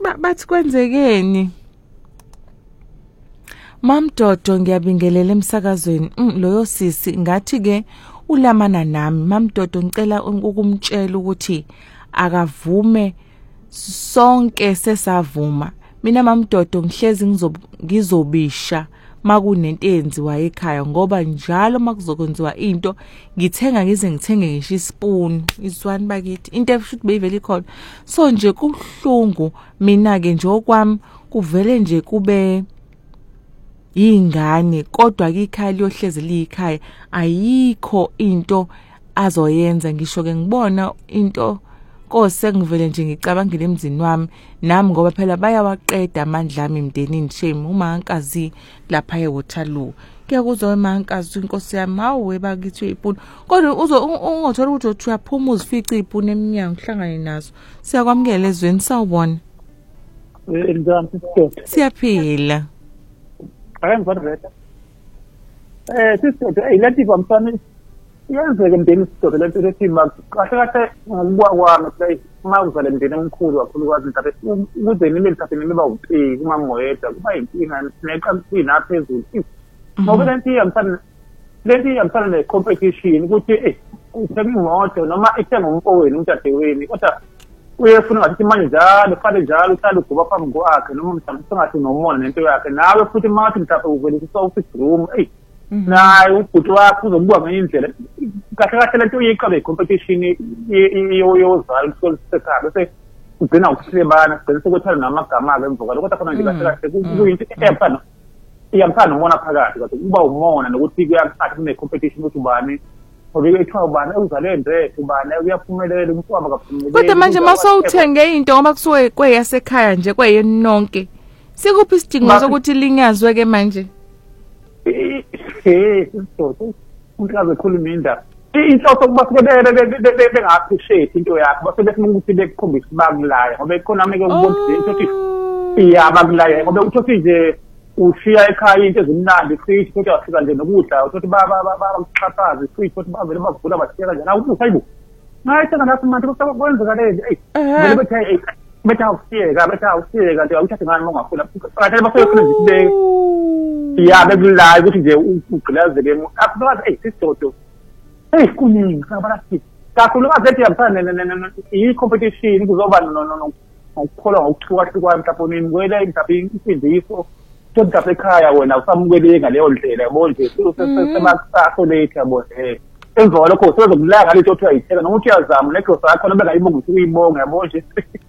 bathi kwenzekeni? Mamdodo ngiyabingelela emsakazweni. Loyo sisi ngathi ke ulamana nami. Mamdodo ngicela ukumtshela ukuthi akavume, sonke sesavuma. Mina mamdodo ngihlezi ngizobisha makunento eyenziwa ekhaya, ngoba njalo makuzokwenziwa into ngithenga ngize ngithenge ngisho ispoon iswani bakithi, into efuthi beyivele ikhona. So nje kuhlungu mina ke nje okwami kuvele nje kube ingane, kodwa ke ikhaya liyohlezi liyikhaya, ayikho into azoyenza. Ngisho ke ngibona into kose ngivele nje ngicabangile emzini wami nami, ngoba phela bayawaqeda amandla ami emndenini. Shame uma nkazi lapha eWaterloo, kuyakuzwa emankazi inkosi yami, hawe bakithi iphuni, kodwa ungothola ukuthi uyaphuma uzifica iphuni eminyango uhlangane nazo. Siyakwamukela ezweni, sawubona. Njani sisidoda? Siyaphila. Ngivadreta. Sisidoda, lethi vamsana yenzeke mndeni sisidoda lento lethi kahle kahle ngokubuka kwami ukuthi uma uzale mndeni omkhulu kakhulukazi mhlawumbe ukuze nibe mhlawumbe niba u3 uma moyedwa kuba inkinga neqamsini aphezulu. Ngoba lento iyamfana ne-competition ukuthi uthengimoto noma ithenga umfowenu umtadewenu, kodwa uyefuna ngathi manje njalo fane njalo uhlale ugoba phambi kwakhe noma mhlawumbe sengathi unomona nento yakhe nawe futhi mathi mhlawumbe uvele usofigroom naye ubhuti wakho uzobuka ngenye indlela. Kahle kahle lento uyiqabe i-competition yozalo kusuke sekhaya bese ugcina ukuhlebana, sigcina sekuthana namagama-ke emva kwalo, kodwa khona nje kahle kahle kuyinto iyamfana nomona phakathi, kodwa kuba umona nokuthi kuyakusathi kune-competition ukuthi ubani obekethiwa ubani uzale ndrethe, ubani uyaphumelela, umfowabo akaphumeleli. Kodwa manje masowuthenge into ngoba kusuke kweyasekhaya nje kweyeni nonke, sikuphi isidingo sokuthi linyazwe ke manje? Sisidoda umkazi ekhuluma indaba inhloso kuba sike benga-appreciate into yakho, base befuna ukuthi bekukhombise bakulaya, ngoba khona meke ukubonisa ukuthi bakulaya, ngoba uthi nje ushiya ekhaya into ezimnandi futhi kodwa wafika nje nokudla uthi bakuxhaphaze futhi ukuthi bavele bavula batheka nje nawe ubusa hayibo ngathi nganathi manje kwenzeka lezi betha usiyeka nje awuthathe ngani ongafuna kahle basefuna nje bekulaya ukuthi nje ugqilazeke akuzazi sisidoda kuningi sabalathi kakhulukazi ethi yamfana i-competition kuzoba nokukholwa ngokuhlukahlukana mhlawumbe nimkwele mhlawumbe imfundiso mhlawumbe ekhaya wena usamukele ngaleyo ndlela yabo nje sebakusakho late yabo emva kwalokho sezokulaya ngale nto uyayithela noma uthi uyazama nekho sakho noma bengayibonga ukuthi uyibonga yabo nje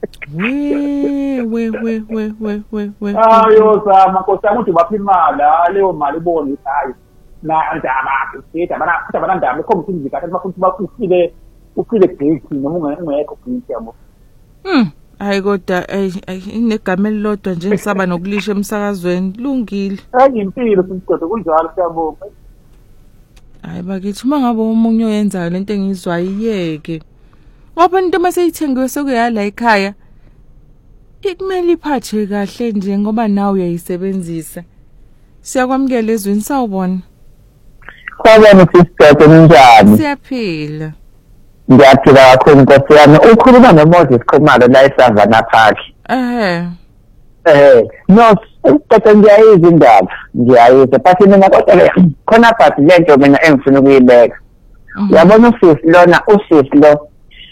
we ayozama nkosi yami ukuthi bapha imali leyo mali ubone ukuthi hayi ndaba sithi abanandaba ekhombisa indlela kahle bafuthi ufile great noma ungekho great yabo. Hayi kodwa inegama elilodwa nje ngisaba nokulisha emsakazweni lungile. Impilo sisidoda kunjalo siyabonga. Hayi bakithi uma ngabe umunye oyenzayo lento engizwa iyeke. Ngoba into maseyithengiwe sekuyala ekhaya ikumele iphathe kahle nje ngoba nawe uyayisebenzisa. Siyakwamukela ezweni, sawubona. Sawubona sisidoda njani? Siyaphila. Ngiyaphila kakhulu nkosi yami. Ukhuluma noMoses Khumalo la eSavannah Park. No, kodwa ngiyayizwa indaba. Ngiyayizwa but mina kodwa khona but lento mina engifuna ukuyibeka. Uyabona usisi lo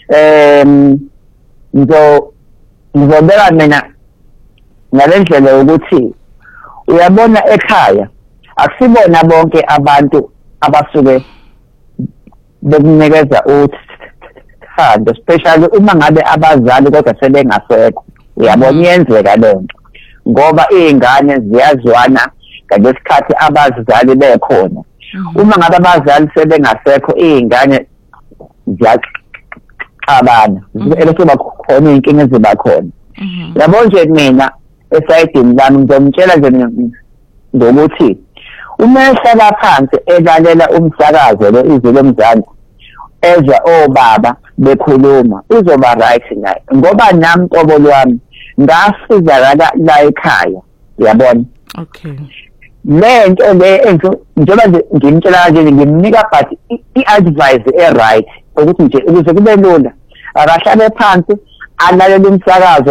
ngizobeka mina ngalendlela ukuthi uyabona ekhaya akusibona bonke abantu abasuke bekunikeza uthando, especially uma ngabe abazali kodwa sebengasekho. Uyabona iyenzeka lento ngoba izingane ziyazwana ngesikhathi abazali bekhona. Uma ngabe abazali sebengasekho izingane ziyaxabana, bese bakhona inkinga eziba khona. Yabo nje mina esayidini lami ngizomtshela nje ngokuthi uma ehlala phansi elalela umsakazo lo izwi lomzansi ezwa obaba bekhuluma uzoba right naye, ngoba nami qobo lwami ngasizakala la ekhaya. Uyabona? Okay. Lento le njengoba ngimtshela nje ngimnika but i-advice e-right ukuthi nje ukuze kube lula akahlale phansi alalele umsakazo